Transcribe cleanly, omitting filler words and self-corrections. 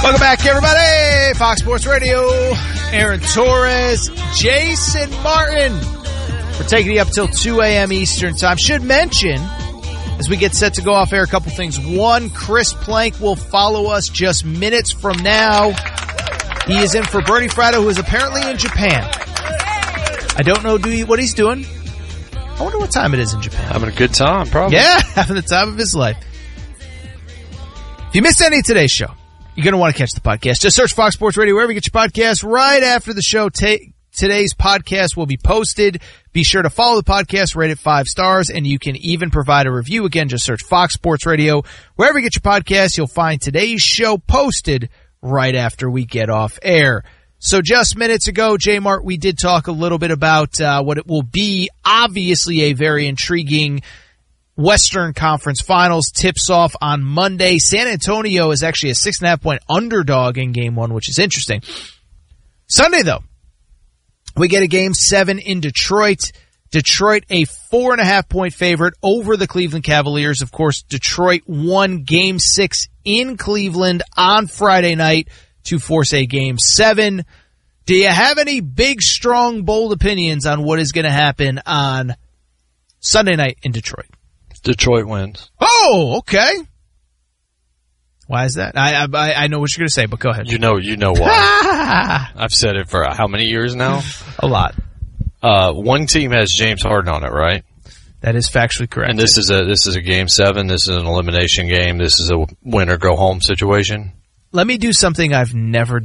Welcome back, everybody. Fox Sports Radio. Aaron Torres, Jason Martin. We're taking you up till 2 a.m. Eastern Time. Should mention, as we get set to go off air, a couple things. One, Chris Plank will follow us just minutes from now. He is in for Bernie Fratto, who is apparently in Japan. I don't know what he's doing. I wonder what time it is in Japan. Having a good time, probably. Yeah, having the time of his life. If you missed any of today's show, you're going to want to catch the podcast. Just search Fox Sports Radio wherever you get your podcast. Right after the show, today's podcast will be posted. Be sure to follow the podcast, rate it 5 stars, and you can even provide a review. Again, just search Fox Sports Radio. Wherever you get your podcast, you'll find today's show posted right after we get off air. So just minutes ago, J-Mart, we did talk a little bit about what it will be, obviously a very intriguing Western Conference Finals. Tips off on Monday. San Antonio is actually a 6.5-point underdog in Game 1, which is interesting. Sunday, though, we get a Game 7 in Detroit. Detroit, a 4.5-point favorite over the Cleveland Cavaliers. Of course, Detroit won Game 6 in Cleveland on Friday night to force a Game 7. Do you have any big, strong, bold opinions on what is going to happen on Sunday night in Detroit? Detroit wins. Oh, okay. Why is that? I know what you're going to say, but go ahead. You know why. I've said it for how many years now? A lot. One team has James Harden on it, right? That is factually correct. And this is a Game 7. This is an elimination game. This is a win or go home situation. Let me do something I've never